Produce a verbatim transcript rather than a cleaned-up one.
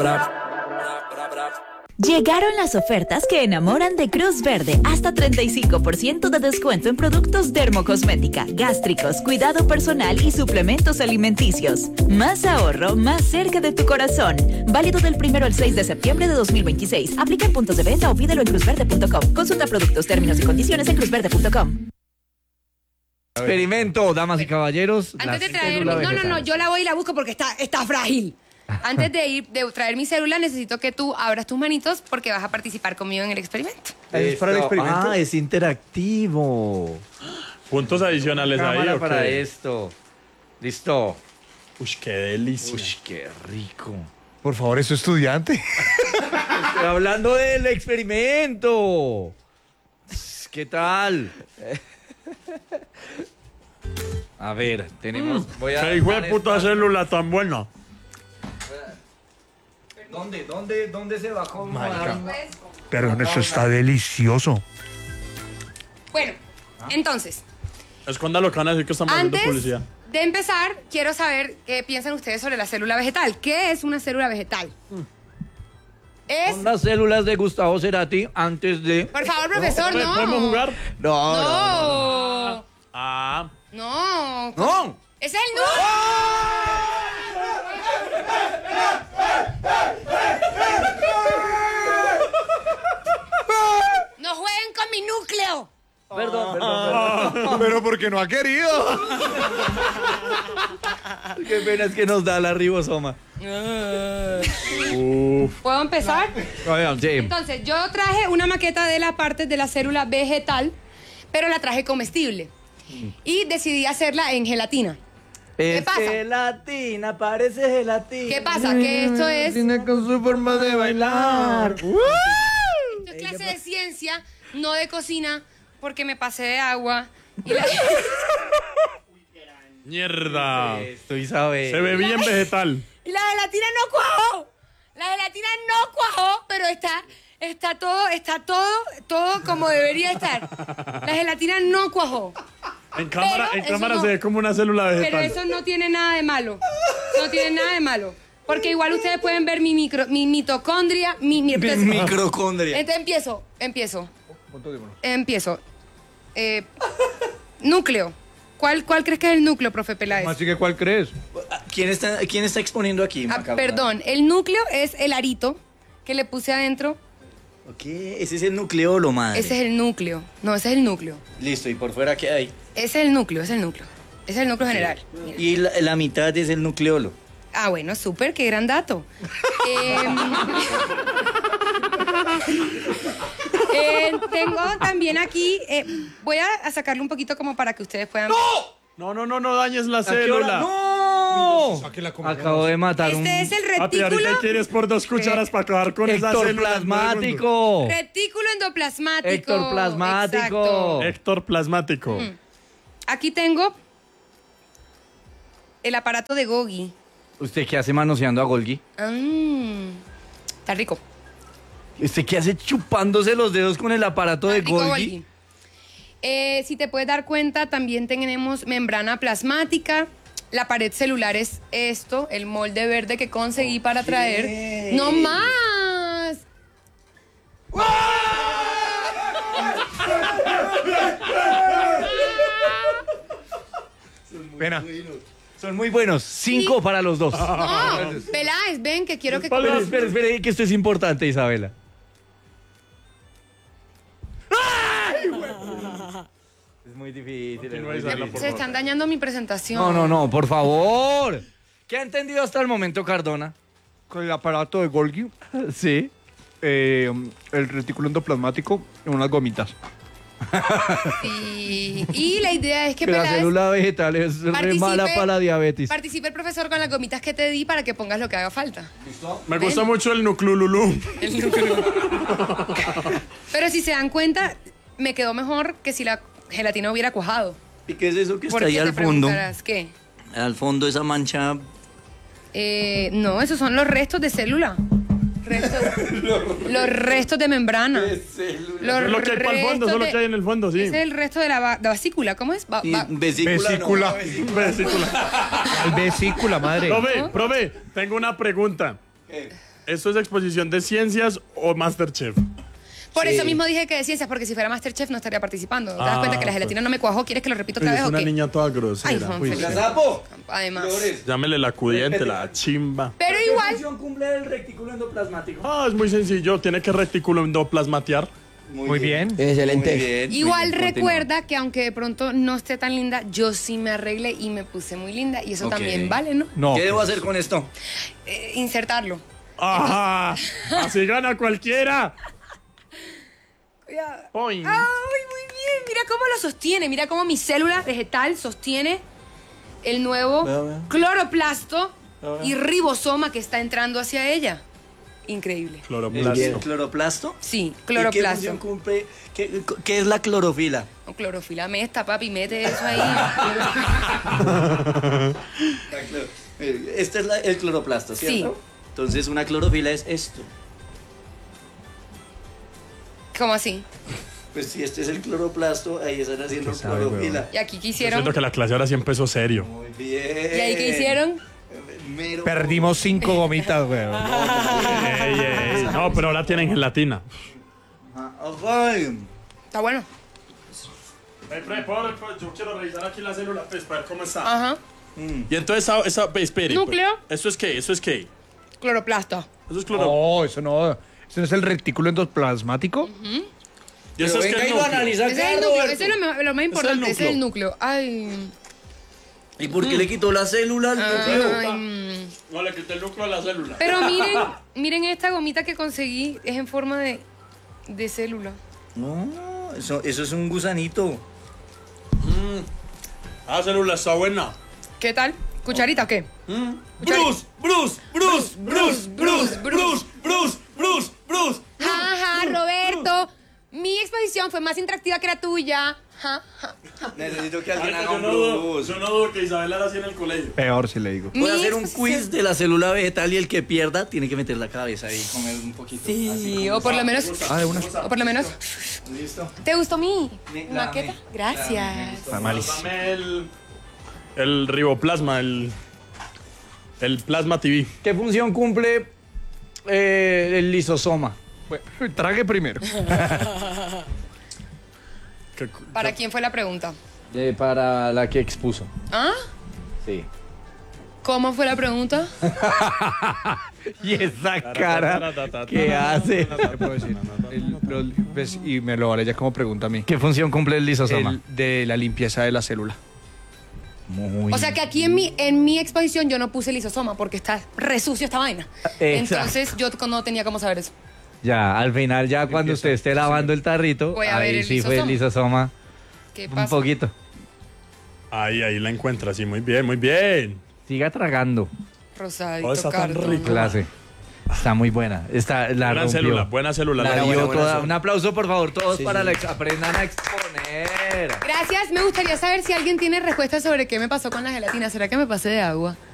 Llegaron las ofertas que enamoran de Cruz Verde. Hasta treinta y cinco por ciento de descuento en productos dermocosmética, gástricos, cuidado personal y suplementos alimenticios. Más ahorro, más cerca de tu corazón. Válido del primero al seis de septiembre de dos mil veintiséis. Aplica en puntos de venta o pídelo en cruz verde punto com. Consulta productos, términos y condiciones en cruz verde punto com. Experimento, damas y caballeros. Antes de traer... No, no, no, yo la voy y la busco porque está, está frágil. Antes de ir, de traer mi célula, necesito que tú abras tus manitos porque vas a participar conmigo en el experimento. ¿Es para el experimento? Ah, es interactivo. Puntos adicionales ahí, ¿o para qué? esto. Listo. Uy, qué delicia. Uy, qué rico. Por favor, ¿es tu estudiante? Estoy hablando del experimento. ¿Qué tal? A ver, tenemos... Voy a ¿Qué hijo de puta célula tan buena? ¿Dónde, dónde, dónde se bajó? Marica. Pero eso está delicioso. Bueno, entonces, Esconda lo que van a decir que estamos haciendo antes publicidad. de empezar, quiero saber qué piensan ustedes sobre la célula vegetal. ¿Qué es una célula vegetal? Es... Son las células de Gustavo Cerati antes de... Por favor, profesor, no. ¿Podemos jugar? No, no, No. Ah. No. no. Ese es el núcleo. No jueguen con mi núcleo. Perdón, perdón, perdón. Pero porque no ha querido. Qué pena es que nos da la ribosoma. ¿Puedo empezar? Sí. Entonces, yo traje una maqueta de las partes de la célula vegetal, pero la traje comestible. Y decidí hacerla en gelatina. ¿Qué Es pasa? gelatina, parece gelatina. ¿Qué pasa? Que esto es... Tiene con su forma de bailar. Esto es clase de ciencia, no de cocina, porque me pasé de agua. Y la... Mierda. Esto, Isabel. Se ve bien vegetal. y la gelatina no cuajó. La gelatina no cuajó, pero está... Está todo, está todo, todo como debería estar. La gelatina no cuajó. En cámara, Pero en eso cámara no- se ve como una célula Pero vegetal. eso no tiene nada de malo. No tiene nada de malo. Porque igual ustedes pueden ver mi micro, mi mitocondria, mi, mi- entonces- Microcondria. Entonces empiezo, empiezo. Empiezo. Eh, núcleo. ¿Cuál, ¿Cuál crees que es el núcleo, profe Peláez? Así que, ¿cuál crees? ¿Quién está, quién está exponiendo aquí, Ah, Macabra? perdón, el núcleo es el arito que le puse adentro. Ok, ese es el nucleolo, madre. Ese es el núcleo. No, ese es el núcleo. Listo, ¿y por fuera qué hay? Ese es el núcleo, ese es el núcleo. Ese es el núcleo general. Mira. Y la, la mitad es el nucleolo. Ah, bueno, súper, qué gran dato. Em, eh, tengo también aquí, eh, voy a, a sacarle un poquito como para que ustedes puedan... No, no, no, no dañes la ¿A qué hora? célula. ¡No! Sáquela como Acabo de matar un Este es el Papi, retículo, ahorita quieres por dos cucharas para acabar con esa célula. ectoplasmático. retículo endoplasmático. Ectoplasmático. Exacto. Héctor plasmático. Aquí tengo el aparato de Golgi. ¿Usted qué hace manoseando a Golgi? Mm, está rico. ¿Usted qué hace chupándose los dedos con el aparato de Está rico, Golgi? Golgi. Eh, si te puedes dar cuenta, también tenemos membrana plasmática. La pared celular es esto, el molde verde que conseguí para traer. ¡No más! Pena. Son muy buenos. Cinco Sí. para los dos. No, Peláez, ven que quiero que... Espera, espera, espera, que esto es importante, Isabela. Es muy difícil. es muy Isabela, difícil. por Se están dañando mi presentación. No, no, no, por favor. ¿Qué ha entendido hasta el momento, Cardona? Con el aparato de Golgi, Sí. eh, el retículo endoplasmático y unas gomitas. Y, y la idea es que Que la Peláez célula vegetal es re participe- mala para la diabetes. participe el profesor con las gomitas que te di para que pongas lo que haga falta. Me gusta mucho el nuclululú. Pero si se dan cuenta, me quedó mejor que si la gelatina hubiera cuajado. ¿Y qué es eso que ¿Por está qué ahí te al fondo? preguntarás? ¿Qué? Al fondo esa mancha. Eh, no, esos son los restos de célula. Restos, los restos de membrana. Los Es lo que hay para el fondo, restos eso es lo de- que hay en el fondo, sí. Es el resto de la, va- la vasícula, ¿cómo es? Va- Y va- vesícula. Vesícula. no, Vesícula. El vesícula, madre. Profe, profe, tengo una pregunta. ¿Esto es exposición de ciencias o Masterchef? Por Sí. eso mismo dije que de ciencias, porque si fuera Masterchef no estaría participando. ¿Te das Ah, cuenta que la gelatina no me cuajó? ¿Quieres que lo repita otra Uy, vez es o una qué? niña toda Ay, grosera. Juan Uy, Felipe. ¡La sapo! Además. Flores. llámele la acudiente, la chimba. Pero ¿Qué igual, función cumple el retículo endoplasmático? Ah, es muy sencillo. Tiene que reticulo endoplasmatear. Muy bien. Excelente. Muy bien, igual muy bien, recuerda que aunque de pronto no esté tan linda, yo sí me arreglé y me puse muy linda. Y eso Ok. también vale, ¿no? No, ¿Qué debo hacer con esto? Eh, insertarlo. ¡Ajá! Así gana cualquiera. Cuidado. Oy. ¡Ay, muy bien! Mira cómo lo sostiene. Mira cómo mi célula vegetal sostiene el nuevo Vea, vea. cloroplasto Vea, vea. y ribosoma que está entrando hacia ella. Increíble. ¿El Cloroplasto. cloroplasto? Sí, ¿Y qué cloroplasto. función cumple? ¿Qué, qué es la clorofila? O clorofila mesta, papi, mete eso ahí. La cloro- eh, Este es la- el cloroplasto, ¿cierto? Sí. Entonces una clorofila es esto. ¿Cómo así? Pues si este es el cloroplasto, ahí están haciendo sabe, clorofila. ¿Y aquí qué Yo hicieron? siento que la clase ahora sí empezó serio. Muy bien. ¿Y ahí qué hicieron? Mero- Perdimos cinco gomitas, weón. Ey, ey, no, pero ahora tienen gelatina. Ajá, ay. Está bueno. Yo quiero revisar aquí la célula pues, para ver cómo está. Ajá. Y entonces, esa, esa, espere. Núcleo. pues, ¿Eso es qué? ¿Eso es qué? Cloroplasto. Eso es cloro. No, eso no. ¿Eso no es el retículo endoplasmático? ¿Y Pero eso es venga qué? y lo analiza Ese es acá, el núcleo, Roberto. ese es lo, me- lo más importante, ese es el núcleo. Ay. ¿Y por qué le quitó la célula al núcleo? Ay, mm. No, le quité el núcleo a la célula. Pero miren, miren esta gomita que conseguí, es en forma de, de célula. No, eso, eso es un gusanito. Ah, célula está buena. ¿Qué tal? ¿Cucharita o qué? Bruce, Bruce, Bruce, Bruce, Bruce, Bruce, Bruce, Bruce, Bruce. Ajá, Roberto. Mi exposición fue más interactiva que la tuya. Ja, ja. Necesito que alguien Ay, haga yo, un no dudo, Bruce. yo no dudo que Isabel era así en el colegio. Peor si le digo. Voy a Mi hacer un exposición- quiz de la célula vegetal y el que pierda tiene que meter la cabeza ahí con él un poquito. Sí, así o por lo menos. Ah, de una. O por lo menos. como- Listo. ¿Te gustó mi Mi- la- maqueta? mi- Gracias. Está malísimo. Dame el, el riboplasma, el, el plasma T V. ¿Qué función cumple eh, el lisosoma? Bueno, trague primero. Que- ¿Para quién fue la pregunta? Eh, para la que expuso. ¿Ah? Sí. ¿Cómo fue la pregunta? Y esa cara que hace. ¿Qué puedo decir? El- lo- pues, y me lo vale ya como pregunta a mí. ¿Qué función cumple el lisosoma? El de la limpieza de la célula. Muy O sea que aquí en mi, en mi exposición yo no puse lisosoma porque está re sucio esta vaina. Exacto. Entonces yo no tenía cómo saber eso. Ya, al final, ya cuando usted esté lavando el tarrito, Voy a ver ahí el sí fue el lisosoma. lisosoma. ¿Qué Un pasa? poquito. Ahí, ahí la encuentra, sí, muy bien, muy bien. Siga tragando. Rosadito, Oh, está tan cartón. rico. Clase. Está muy buena. Está, la Buena rompió. célula, buena célula. La la- dio buena, buena toda. célula. Un aplauso, por favor, todos para la ex- aprendan a exponer. Gracias. Me gustaría saber si alguien tiene respuestas sobre qué me pasó con la gelatina. ¿Será que me pasé de agua?